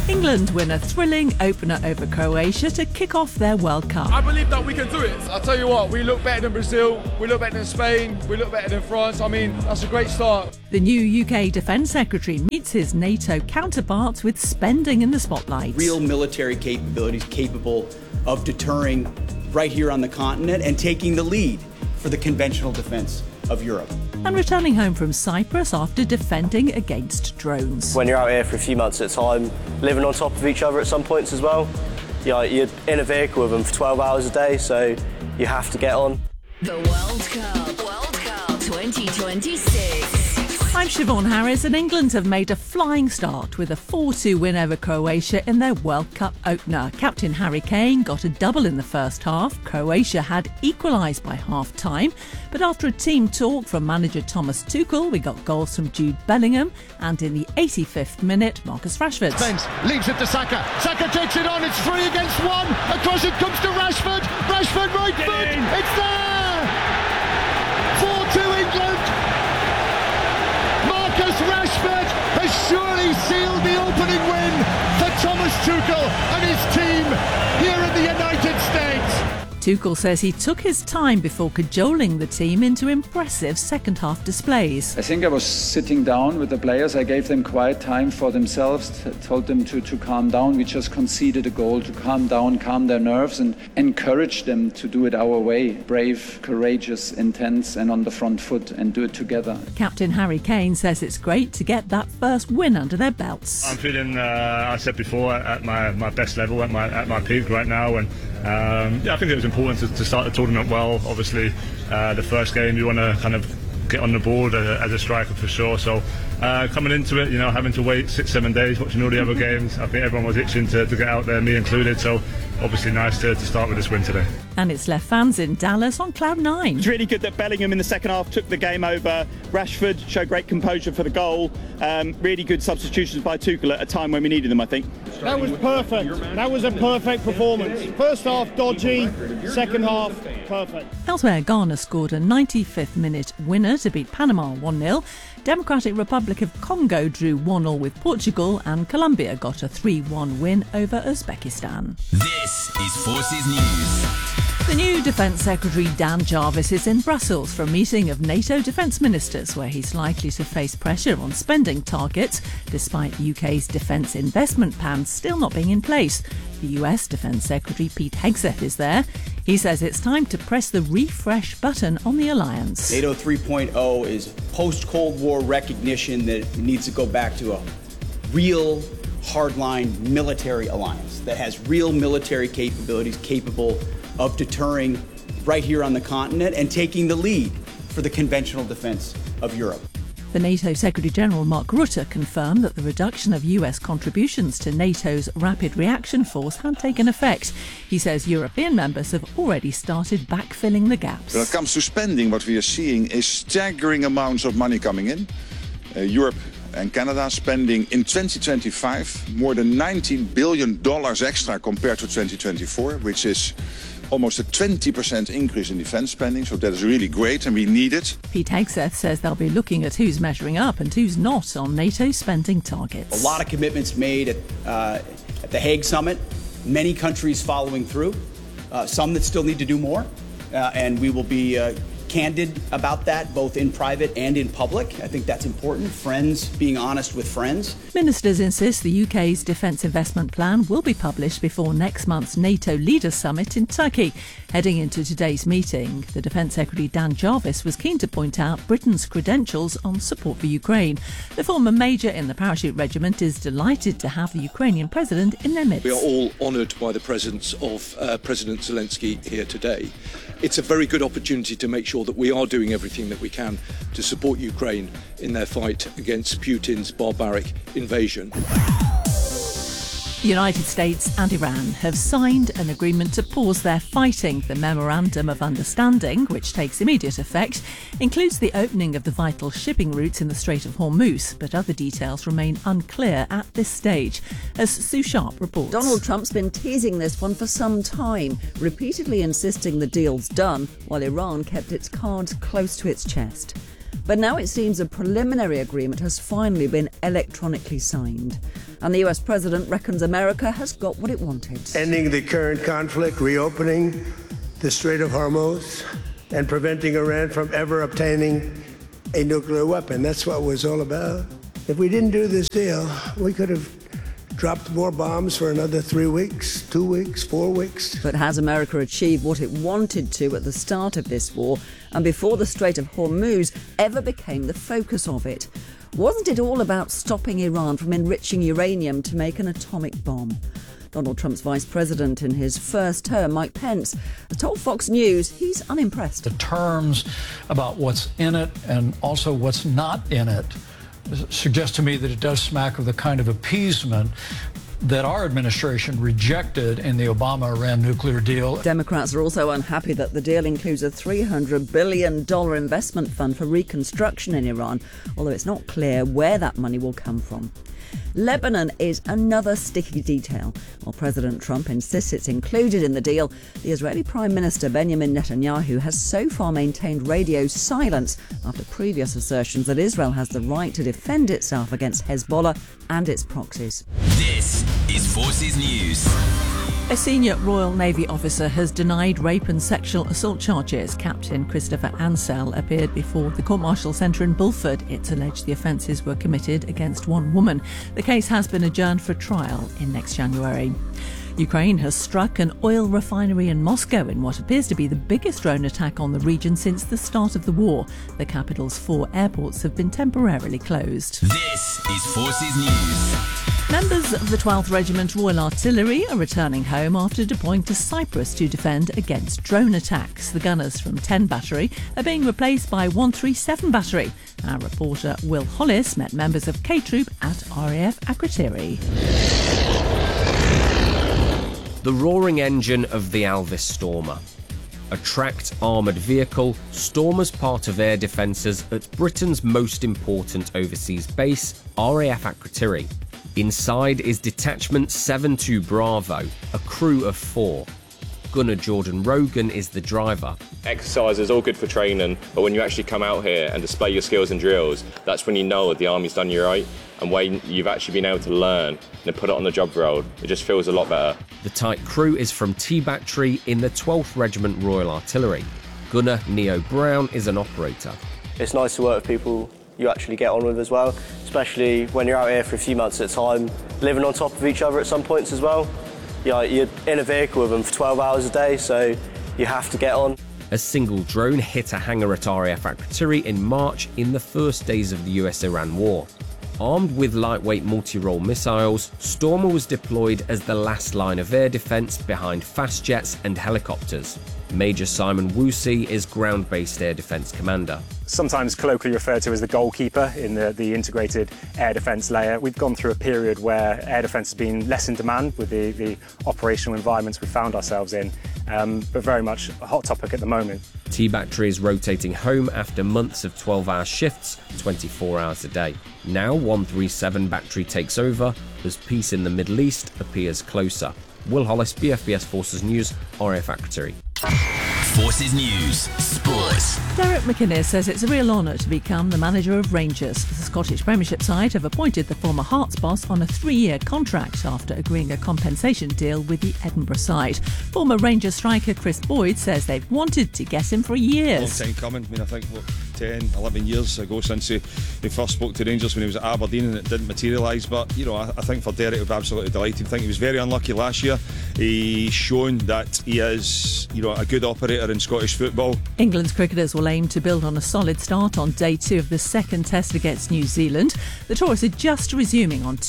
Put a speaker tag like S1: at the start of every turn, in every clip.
S1: England win a thrilling opener over Croatia to kick off their World Cup.
S2: I believe that we can do it. I'll tell you what, we look better than Brazil, we look better than Spain, we look better than France. I mean, that's a great start.
S1: The new UK Defence Secretary meets his NATO counterparts with spending in the spotlight.
S3: Real military capabilities capable of deterring right here on the continent and taking the lead for the conventional defence of Europe.
S1: And returning home from Cyprus after defending against drones.
S4: When you're out here for a few months at a time, living on top of each other at some points as well, you're in a vehicle with them for 12 hours a day, so you have to get on.
S5: The World Cup 2026.
S1: I'm Siobhan Harris, and England have made a flying start with a 4-2 win over Croatia in their World Cup opener. Captain Harry Kane got a double in the first half. Croatia had equalised by half-time, but after a team talk from manager Thomas Tuchel, we got goals from Jude Bellingham and in the 85th minute, Marcus Rashford.
S6: Spence leaves it to Saka. Saka takes it on, it's 3 against 1. Across it comes to Rashford. Rashford right foot, it's there! 4-2 England. Marcus Rashford has surely sealed the opening win for Thomas Tuchel and his team here in the United States.
S1: Tuchel says he took his time before cajoling the team into impressive second-half displays.
S7: I think I was sitting down with the players. I gave them quiet time for themselves, told them to calm down. We just conceded a goal, to calm down, calm their nerves and encourage them to do it our way. Brave, courageous, intense and on the front foot and do it together.
S1: Captain Harry Kane says it's great to get that first win under their belts.
S8: I'm feeling, I said before, at my best level, at my peak right now. And I think it was important to start the tournament well. Obviously, the first game you want to kind of get on the board as a striker for sure. So coming into it, having to wait 6-7 days, watching all the other games, I think everyone was itching to get out there, me included. So obviously nice to start with this win today.
S1: And it's left fans in Dallas on cloud nine.
S9: It's really good that Bellingham in the second half took the game over. Rashford showed great composure for the goal. Really good substitutions by Tuchel at a time when we needed them, I think.
S6: That was perfect. That was a perfect performance. First half dodgy, second half perfect.
S1: Elsewhere, Ghana scored a 95th minute winner to beat Panama 1-0. Democratic Republic of Congo drew 1-0 with Portugal, and Colombia got a 3-1 win over Uzbekistan.
S10: This is Forces News.
S1: The new Defence Secretary Dan Jarvis is in Brussels for a meeting of NATO defence ministers, where he's likely to face pressure on spending targets, despite UK's defence investment plans still not being in place. The US Defence Secretary Pete Hegseth is there. He says it's time to press the refresh button on the alliance.
S3: NATO 3.0 is post-Cold War recognition that it needs to go back to a real hardline military alliance that has real military capabilities capable of deterring right here on the continent and taking the lead for the conventional defence of Europe.
S1: The NATO Secretary-General Mark Rutte confirmed that the reduction of US contributions to NATO's Rapid Reaction Force had taken effect. He says European members have already started backfilling the gaps.
S11: When it comes to spending, what we are seeing is staggering amounts of money coming in. Europe and Canada spending in 2025 more than $19 billion extra compared to 2024, which is almost a 20% increase in defence spending, so that is really great and we need it.
S1: Pete Hegseth says they'll be looking at who's measuring up and who's not on NATO spending targets.
S3: A lot of commitments made at the Hague Summit, many countries following through, some that still need to do more, and we will be candid about that, both in private and in public. I think that's important. Friends, being honest with friends.
S1: Ministers insist the UK's defence investment plan will be published before next month's NATO Leaders Summit in Turkey. Heading into today's meeting, the Defence Secretary Dan Jarvis was keen to point out Britain's credentials on support for Ukraine. The former major in the parachute regiment is delighted to have the Ukrainian president in their midst.
S12: We are all honoured by the presence of President Zelensky here today. It's a very good opportunity to make sure that we are doing everything that we can to support Ukraine in their fight against Putin's barbaric invasion.
S1: The United States and Iran have signed an agreement to pause their fighting. The Memorandum of Understanding, which takes immediate effect, includes the opening of the vital shipping routes in the Strait of Hormuz, but other details remain unclear at this stage. As Sue Sharp reports.
S13: Donald Trump's been teasing this one for some time, repeatedly insisting the deal's done, while Iran kept its cards close to its chest. But now it seems a preliminary agreement has finally been electronically signed. And the US president reckons America has got what it wanted.
S14: Ending the current conflict, reopening the Strait of Hormuz, and preventing Iran from ever obtaining a nuclear weapon. That's what it was all about. If we didn't do this deal, we could have dropped more bombs for another 3 weeks, 2 weeks, 4 weeks.
S13: But has America achieved what it wanted to at the start of this war and before the Strait of Hormuz ever became the focus of it? Wasn't it all about stopping Iran from enriching uranium to make an atomic bomb? Donald Trump's vice president in his first term, Mike Pence, has told Fox News he's unimpressed.
S15: The terms about what's in it and also what's not in it suggest to me that it does smack of the kind of appeasement that our administration rejected in the Obama-Iran nuclear deal.
S13: Democrats are also unhappy that the deal includes a $300 billion investment fund for reconstruction in Iran, although it's not clear where that money will come from. Lebanon is another sticky detail. While President Trump insists it's included in the deal, the Israeli Prime Minister Benjamin Netanyahu has so far maintained radio silence after previous assertions that Israel has the right to defend itself against Hezbollah and its proxies.
S10: This is Forces News.
S1: A senior Royal Navy officer has denied rape and sexual assault charges. Captain Christopher Ansell appeared before the Court-Martial Centre in Bulford. It's alleged the offences were committed against one woman. The case has been adjourned for trial in next January. Ukraine has struck an oil refinery in Moscow in what appears to be the biggest drone attack on the region since the start of the war. The capital's 4 airports have been temporarily closed.
S10: This is Forces News.
S1: Members of the 12th Regiment Royal Artillery are returning home after deploying to Cyprus to defend against drone attacks. The gunners from 10 Battery are being replaced by 137 Battery. Our reporter Will Hollis met members of K-Troop at RAF Akrotiri.
S16: The roaring engine of the Alvis Stormer. A tracked armoured vehicle, Stormer's part of air defences at Britain's most important overseas base, RAF Akrotiri. Inside is Detachment 72 Bravo, a crew of 4. Gunner Jordan Rogan is the driver.
S17: Exercise is all good for training, but when you actually come out here and display your skills in drills, that's when you know the Army's done you right, and when you've actually been able to learn and put it on the job role, it just feels a lot better.
S16: The tight crew is from T Battery in the 12th Regiment Royal Artillery. Gunner Neo Brown is an operator.
S4: It's nice to work with people you actually get on with as well, especially when you're out here for a few months at a time, living on top of each other at some points as well. You're in a vehicle with them for 12 hours a day, so you have to get on.
S16: A single drone hit a hangar at RAF Akrotiri in March in the first days of the US-Iran war. Armed with lightweight multi-role missiles, Stormer was deployed as the last line of air defence behind fast jets and helicopters. Major Simon Woosie is ground-based air defence commander.
S18: Sometimes colloquially referred to as the goalkeeper in the integrated air defence layer. We've gone through a period where air defence has been less in demand with the operational environments we found ourselves in, but very much a hot topic at the moment.
S16: T Battery is rotating home after months of 12-hour shifts, 24 hours a day. Now 137 Battery takes over as peace in the Middle East appears closer. Will Hollis, BFBS Forces News, RAF Akrotiri.
S10: Forces News Sports.
S1: Derek McInnes says it's a real honour to become the manager of Rangers. The Scottish Premiership side have appointed the former Hearts boss on a 3-year contract after agreeing a compensation deal with the Edinburgh side. Former Rangers striker Chris Boyd says they've wanted to get him for years.
S2: Long time coming. I mean, I think 10, 11 years ago since he first spoke to Rangers when he was at Aberdeen and it didn't materialise. But, you know, I think for Derek, we'd be absolutely delighted. I think he was very unlucky last year. He's shown that he is, you know, a good operator in Scottish football.
S1: England's cricketers will aim to build on a solid start on day 2 of the second test against New Zealand. The Tourists are just resuming on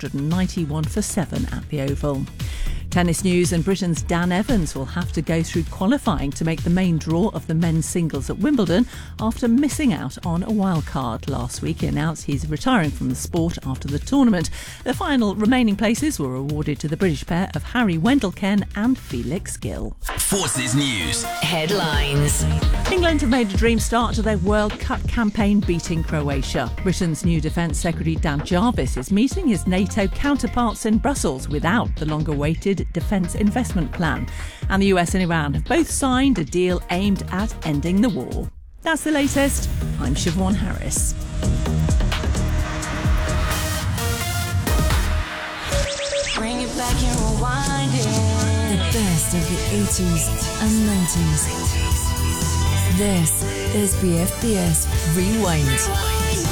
S1: 291 for 7 at the Oval. Tennis news, and Britain's Dan Evans will have to go through qualifying to make the main draw of the men's singles at Wimbledon after missing out on a wild card. Last week he announced he's retiring from the sport after the tournament. The final remaining places were awarded to the British pair of Harry Wendelken and Felix Gill.
S10: Forces News
S5: Headlines.
S1: England have made a dream start to their World Cup campaign, beating Croatia. Britain's new Defence Secretary Dan Jarvis is meeting his NATO counterparts in Brussels without the long-awaited defence investment plan. And the US and Iran have both signed a deal aimed at ending the war. That's the latest. I'm Siobhan Harris.
S5: Bring it back and rewind it. The best of the 80s and 90s. This is BFBS Rewind.